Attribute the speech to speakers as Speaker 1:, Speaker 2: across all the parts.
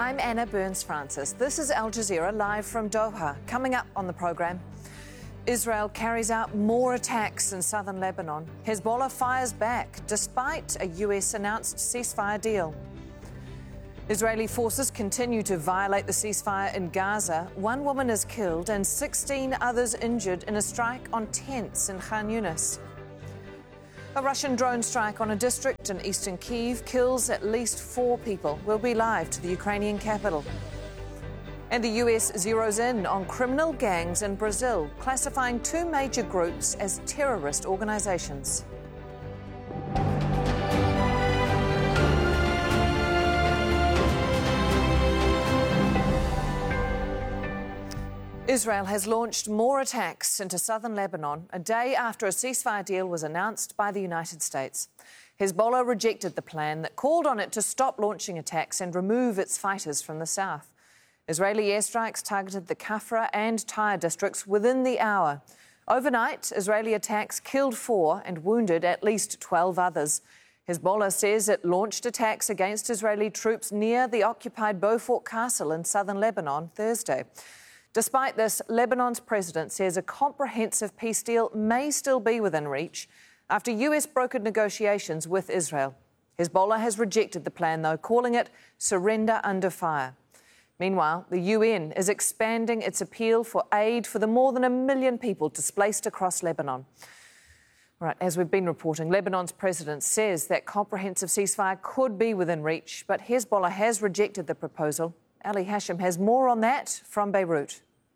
Speaker 1: I'm Anna Burns-Francis. This is Al Jazeera live from Doha. Coming up on the programme, Israel carries out more attacks in southern Lebanon. Hezbollah fires back despite a US-announced ceasefire deal. Israeli forces continue to violate the ceasefire in Gaza. One woman is killed and 16 others injured in a strike on tents in Khan Yunis. A Russian drone strike on a district in eastern Kyiv kills at least 4 people. We'll be live to the Ukrainian capital. And the US zeroes in on criminal gangs in Brazil, classifying 2 major groups as terrorist organizations. Israel has launched more attacks into southern Lebanon a day after a ceasefire deal was announced by the United States. Hezbollah rejected the plan that called on it to stop launching attacks and remove its fighters from the south. Israeli airstrikes targeted the Kafra and Tyre districts within the hour. Overnight, Israeli attacks killed 4 and wounded at least 12 others. Hezbollah says it launched attacks against Israeli troops near the occupied Beaufort Castle in southern Lebanon Thursday. Despite this, Lebanon's president says a comprehensive peace deal may still be within reach after US brokered negotiations with Israel. Hezbollah has rejected the plan, though, calling it surrender under fire. Meanwhile, the UN is expanding its appeal for aid for the more than 1 million people displaced across Lebanon. Right, as we've been reporting, Lebanon's president says that comprehensive ceasefire could be within reach, but Hezbollah has rejected the proposal. Ali Hashim has more on that from Beirut.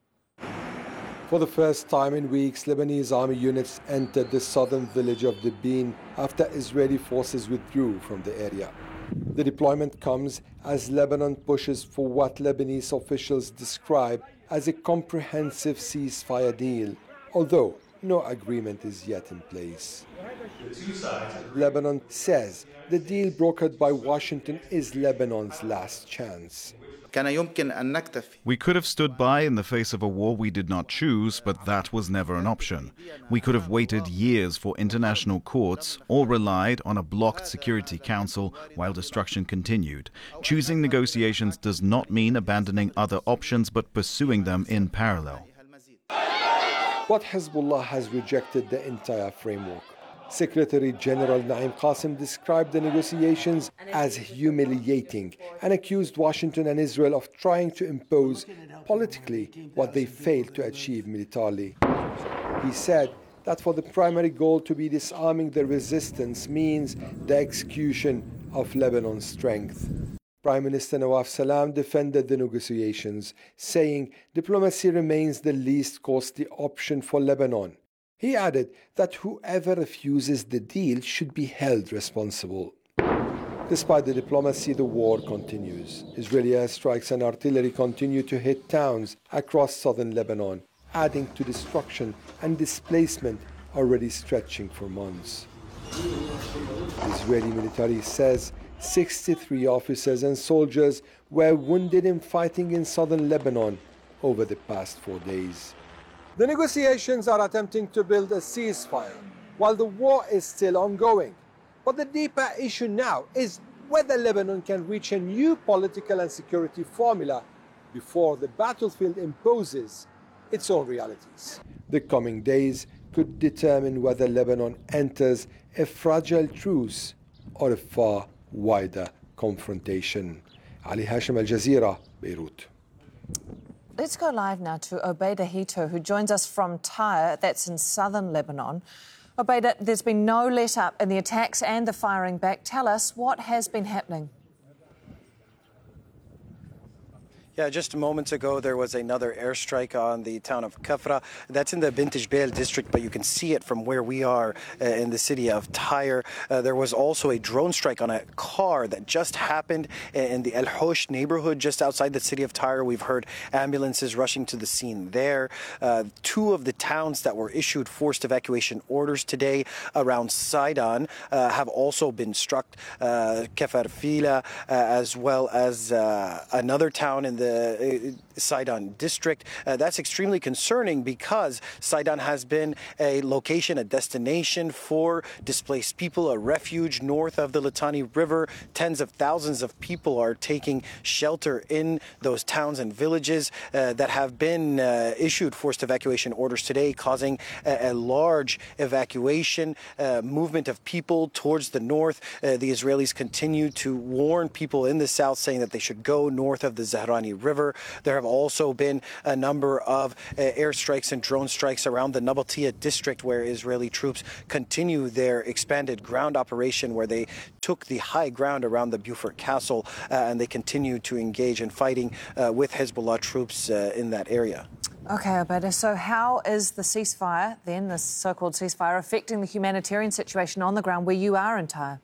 Speaker 2: For the first time in weeks, Lebanese army units entered the southern village of Dibin after Israeli forces withdrew from the area. The deployment comes as Lebanon pushes for what Lebanese officials describe as a comprehensive ceasefire deal, although no agreement is yet in place. Lebanon says the deal brokered by Washington is Lebanon's last chance.
Speaker 3: We could have stood by in the face of a war we did not choose, but that was never an option. We could have waited years for international courts or relied on a blocked Security Council while destruction continued. Choosing negotiations does not mean abandoning other options, but pursuing them in parallel.
Speaker 2: But Hezbollah has rejected the entire framework. Secretary General Naim Qassem described the negotiations as humiliating and accused Washington and Israel of trying to impose politically what they failed to achieve militarily. He said that for the primary goal to be disarming the resistance means the execution of Lebanon's strength. Prime Minister Nawaf Salam defended the negotiations, saying diplomacy remains the least costly option for Lebanon. He added that whoever refuses the deal should be held responsible. Despite the diplomacy, the war continues. Israeli airstrikes and artillery continue to hit towns across southern Lebanon, adding to destruction and displacement already stretching for months. The Israeli military says 63 officers and soldiers were wounded in fighting in southern Lebanon over the past 4 days. The negotiations are attempting to build a ceasefire while the war is still ongoing. But the deeper issue now is whether Lebanon can reach a new political and security formula before the battlefield imposes its own realities. The coming days could determine whether Lebanon enters a fragile truce or a far wider confrontation. Ali Hashim, Al Jazeera, Beirut.
Speaker 1: Let's go live now to Obeida Hito, who joins us from Tyre, that's in southern Lebanon. Obeida, there's been no let-up in the attacks and the firing back. Tell us what has been happening.
Speaker 4: Yeah, just moments ago, there was another airstrike on the town of Kafra. That's in the Bint Jbeil district, but you can see it from where we are in the city of Tyre. There was also a drone strike on a car that just happened in the El Hosh neighborhood just outside the city of Tyre. We've heard ambulances rushing to the scene there. 2 of the towns that were issued forced evacuation orders today around Sidon have also been struck. Kafar Fila, as well as another town in the the Sidon district. That's extremely concerning because Sidon has been a location, a destination for displaced people, a refuge north of the Litani River. Tens of thousands of people are taking shelter in those towns and villages that have been issued forced evacuation orders today, causing a large evacuation movement of people towards the north. The Israelis continue to warn people in the south, saying that they should go north of the Zahrani River. There have also been a number of airstrikes and drone strikes around the Nabatia district, where Israeli troops continue their expanded ground operation, where they took the high ground around the Beaufort Castle, and they continue to engage in fighting with Hezbollah troops in that area.
Speaker 1: OK, Obaida, so how is the ceasefire, then, this so-called ceasefire, affecting the humanitarian situation on the ground where you are in Tyre?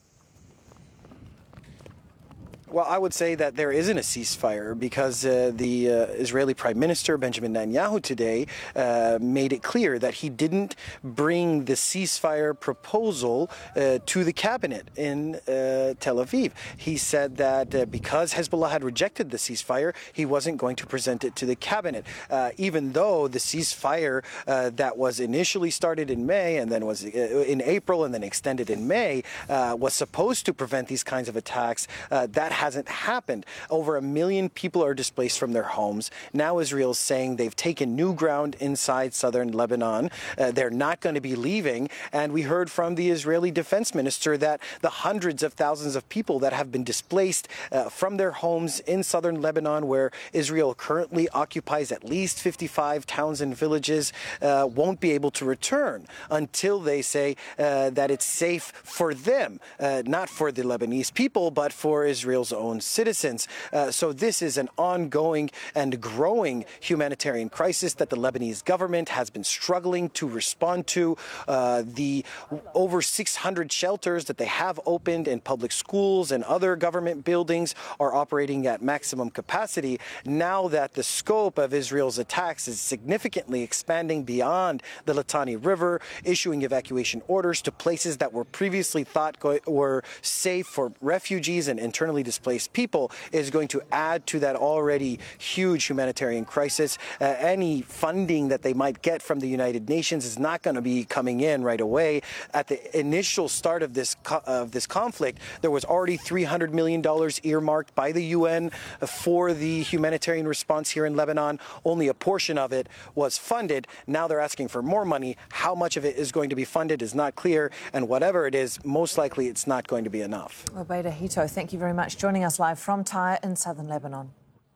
Speaker 4: Well, I would say that there isn't a ceasefire because the Israeli Prime Minister Benjamin Netanyahu today made it clear that he didn't bring the ceasefire proposal to the cabinet in Tel Aviv. He said that because Hezbollah had rejected the ceasefire, he wasn't going to present it to the cabinet, even though the ceasefire that was initially started in May and then was in April and then extended in May was supposed to prevent these kinds of attacks. That hasn't happened. Over 1 million people are displaced from their homes. Now Israel's saying they've taken new ground inside southern Lebanon. They're not going to be leaving. And we heard from the Israeli defense minister that the hundreds of thousands of people that have been displaced from their homes in southern Lebanon, where Israel currently occupies at least 55 towns and villages, won't be able to return until they say that it's safe for them, not for the Lebanese people, but for Israel's own citizens. So this is an ongoing and growing humanitarian crisis that the Lebanese government has been struggling to respond to. The over 600 shelters that they have opened in public schools and other government buildings are operating at maximum capacity. Now that the scope of Israel's attacks is significantly expanding beyond the Litani River, issuing evacuation orders to places that were previously thought were safe for refugees and internally displaced people, is going to add to that already huge humanitarian crisis. Any funding that they might get from the United Nations is not going to be coming in right away. At the initial start of this conflict, there was already $300 million earmarked by the UN for the humanitarian response here in Lebanon. Only a portion of it was funded. Now they're asking for more money. How much of it is going to be funded is not clear, and whatever it is, most likely it's not going to be enough.
Speaker 1: Obaida Hito, thank you very much, joining us live from Tyre in southern Lebanon.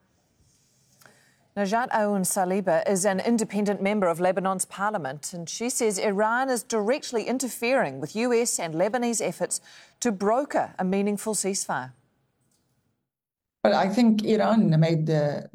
Speaker 1: Najat Aoun Saliba is an independent member of Lebanon's parliament, and she says Iran is directly interfering with US and Lebanese efforts to broker a meaningful ceasefire.
Speaker 5: Well, I think Iran made her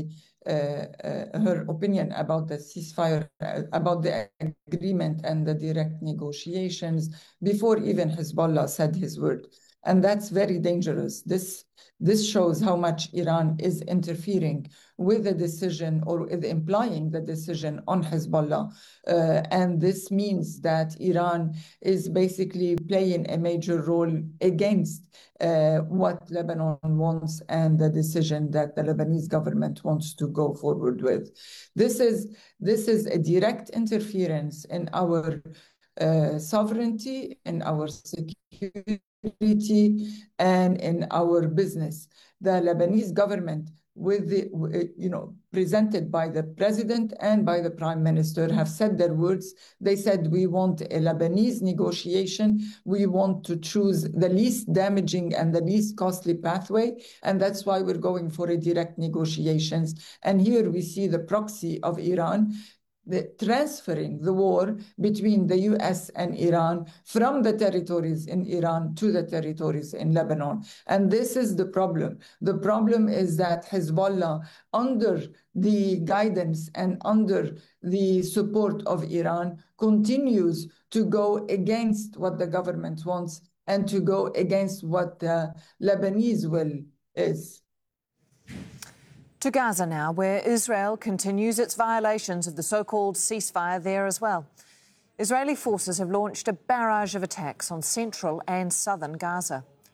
Speaker 5: opinion about the ceasefire, about the agreement and the direct negotiations before even Hezbollah said his word. And that's very dangerous. This shows how much Iran is interfering with the decision, or is implying the decision on Hezbollah. And this means that Iran is basically playing a major role against what Lebanon wants and the decision that the Lebanese government wants to go forward with. This is a direct interference in our sovereignty, in our security, and in our business. The Lebanese government, with presented by the president and by the prime minister, have said their words. They said, we want a Lebanese negotiation. We want to choose the least damaging and the least costly pathway. And that's why we're going for a direct negotiations. And here we see the proxy of Iran transferring the war between the US and Iran from the territories in Iran to the territories in Lebanon. And this is the problem. The problem is that Hezbollah, under the guidance and under the support of Iran, continues to go against what the government wants and to go against what the Lebanese will is.
Speaker 1: To Gaza now, where Israel continues its violations of the so-called ceasefire there as well. Israeli forces have launched a barrage of attacks on central and southern Gaza.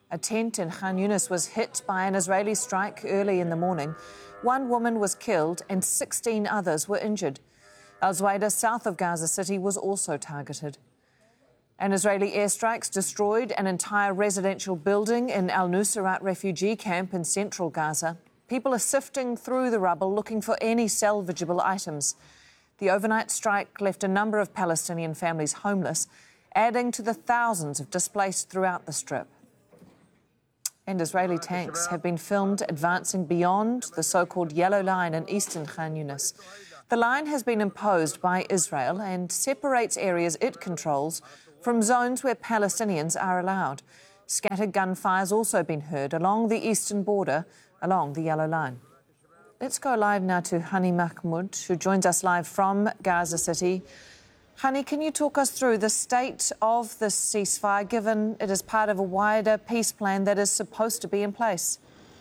Speaker 1: A tent in Khan Yunis was hit by an Israeli strike early in the morning. One woman was killed and 16 others were injured. Al Zuwaydah, south of Gaza City, was also targeted. And Israeli airstrikes destroyed an entire residential building in Al Nusayrat refugee camp in central Gaza. People are sifting through the rubble looking for any salvageable items. The overnight strike left a number of Palestinian families homeless, adding to the thousands of displaced throughout the Strip. And Israeli tanks have been filmed advancing beyond the so-called Yellow Line in eastern Khan Yunis. The line has been imposed by Israel and separates areas it controls from zones where Palestinians are allowed. Scattered gunfire has also been heard along the eastern border, along the Yellow Line. Let's go live now to Hani Mahmoud, who joins us live from Gaza City. Hani, can you talk us through the state of the ceasefire, given it is part of a wider peace plan that is supposed to be in place?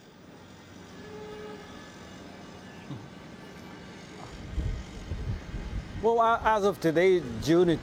Speaker 6: Well, as of today, June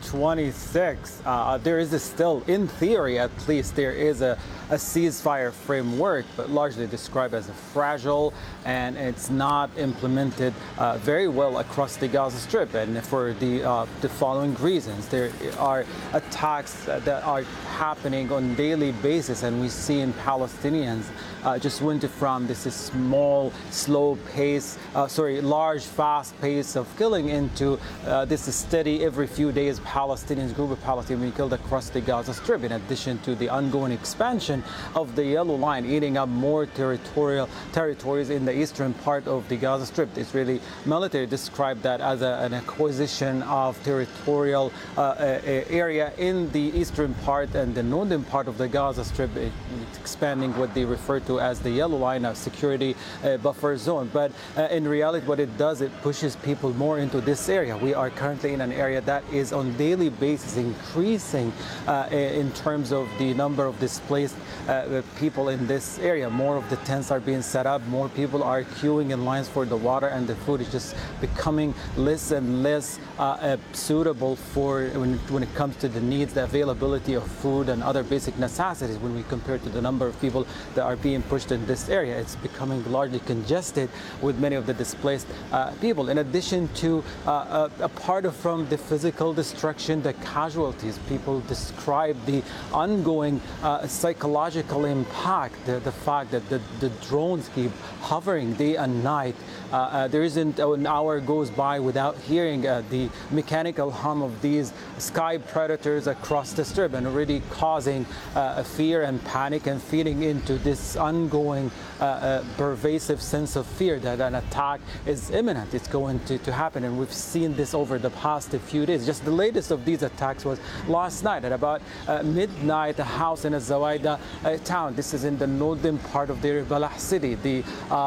Speaker 6: 26th, there is still, in theory at least, there is a ceasefire framework, but largely described as fragile, and it's not implemented very well across the Gaza Strip. And for the following reasons, there are attacks that are happening on a daily basis, and we see in Palestinians just went from this small, slow pace, large, fast pace of killing into this steady every few days Palestinians, group of Palestinians being killed across the Gaza Strip, in addition to the ongoing expansion of the Yellow Line, eating up more territories in the eastern part of the Gaza Strip. The Israeli military described that as an acquisition of territorial area in the eastern part and the northern part of the Gaza Strip, expanding what they refer to as the Yellow Line, a security buffer zone. But in reality, what it does, it pushes people more into this area. We are currently in an area that is on a daily basis increasing in terms of the number of displaced people in this area. More of the tents are being set up, more people are queuing in lines for the water, and the food is just becoming less and less suitable for when it comes to the needs, the availability of food and other basic necessities. When we compare to the number of people that are being pushed in this area, it's becoming largely congested with many of the displaced people. In addition to apart from the physical destruction, the casualties, people describe the ongoing psychological impact, the fact that the drones keep hovering day and night. There isn't an hour goes by without hearing the mechanical hum of these sky predators across the Strip, and already causing fear and panic, and feeding into this ongoing pervasive sense of fear that an attack is imminent. It's going to happen, and we've seen this over the past few days. Just the latest of these attacks was last night at about midnight, a house in Al Zuwaydah town. This is in the northern part of Deir Balah city. The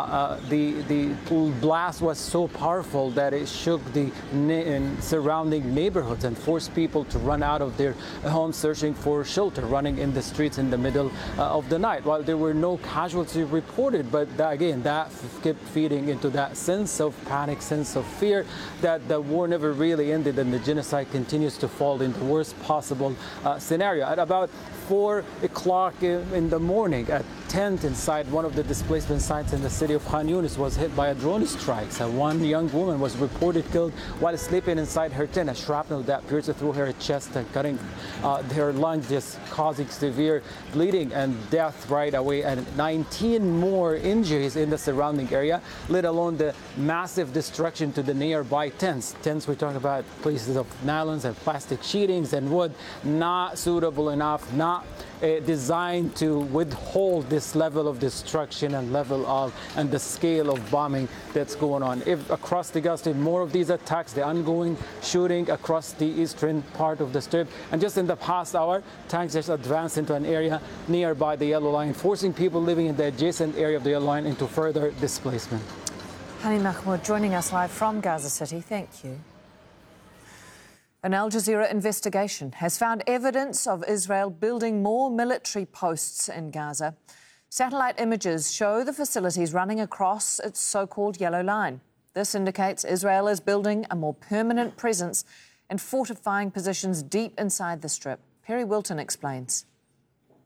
Speaker 6: blast was so powerful that it shook the surrounding neighborhoods and forced people to run out of their homes searching for shelter, running in the streets in the middle of the night. While there were no casualties reported, but again, that kept feeding into that sense of panic, sense of fear that the war never really ended and the genocide continues to fall in the worst possible scenario. At about 4 o'clock in the morning, a tent inside one of the displacement sites in the city of Khan Yunis was hit by a drone strike. So one young woman was reported killed while sleeping inside her tent. A shrapnel that pierced through her chest and cutting her lungs, just causing severe bleeding and death right away, and 19 more injuries in the surrounding area, let alone the massive destruction to the nearby tents. Tents, we're talking about pieces of nylons and plastic sheetings and wood, not suitable enough, not designed to withhold this level of destruction and and the scale of bombing that's going on. If across the Gaza, more of these attacks, the ongoing shooting across the eastern part of the Strip, and just in the past hour, tanks just advanced into an area nearby the Yellow Line, forcing people living in the adjacent area of the Yellow Line into further displacement.
Speaker 1: Hani Mahmoud joining us live from Gaza City. Thank you. An Al Jazeera investigation has found evidence of Israel building more military posts in Gaza. Satellite images show the facilities running across its so-called Yellow Line. This indicates Israel is building a more permanent presence and fortifying positions deep inside the Strip. Perry Wilton explains.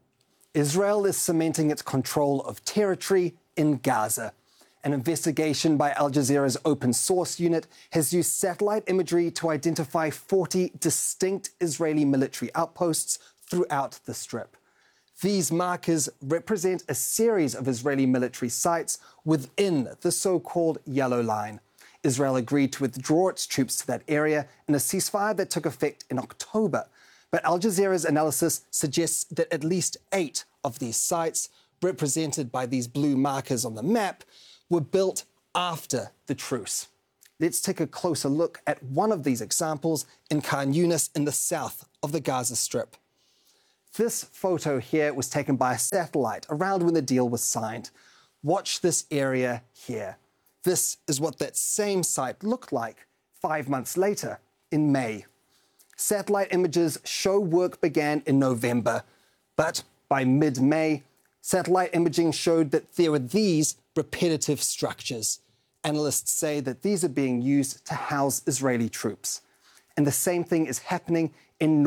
Speaker 7: Israel is cementing its control of territory in Gaza. An investigation by Al Jazeera's open source unit has used satellite imagery to identify 40 distinct Israeli military outposts throughout the Strip. These markers represent a series of Israeli military sites within the so-called Yellow Line. Israel agreed to withdraw its troops to that area in a ceasefire that took effect in October. But Al Jazeera's analysis suggests that at least 8 of these sites, represented by these blue markers on the map, were built after the truce. Let's take a closer look at one of these examples in Khan Yunis in the south of the Gaza Strip. This photo here was taken by a satellite around when the deal was signed. Watch this area here. This is what that same site looked like 5 months later, in May. Satellite images show work began in November, but by mid-May, satellite imaging showed that there were these repetitive structures. Analysts say that these are being used to house Israeli troops. And the same thing is happening in